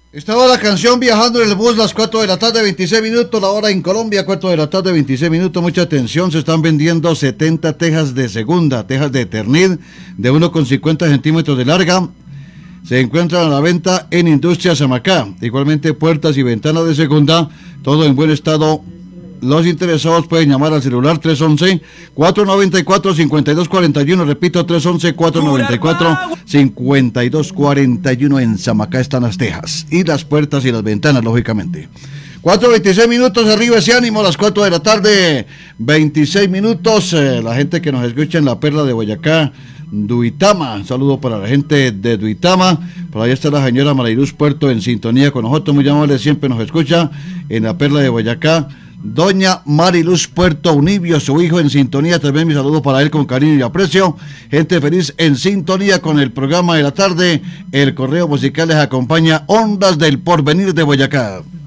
Estaba la canción Viajando en el Bus, las 4 de la tarde, 26 minutos, la hora en Colombia, 4 de la tarde, 26 minutos, mucha atención, se están vendiendo 70 tejas de segunda, tejas de Eternit, de 1,50 centímetros de larga, se encuentran a la venta en Industria Samacá, igualmente puertas y ventanas de segunda, todo en buen estado. Los interesados pueden llamar al celular 311-494-5241. Repito, 311-494-5241. En Samacá están las tejas y las puertas y las ventanas, lógicamente. 4:26 minutos, arriba ese ánimo, a las 4 de la tarde, 26 minutos. La gente que nos escucha en la Perla de Boyacá, Duitama, un saludo para la gente de Duitama. Por ahí está la señora Mariluz Puerto en sintonía con nosotros, muy amable, siempre nos escucha en la Perla de Boyacá. Doña Mariluz Puerto Unibio, su hijo en sintonía, también mi saludo para él con cariño y aprecio. Gente feliz en sintonía con el programa de la tarde. El correo musical les acompaña, Ondas del Porvenir de Boyacá.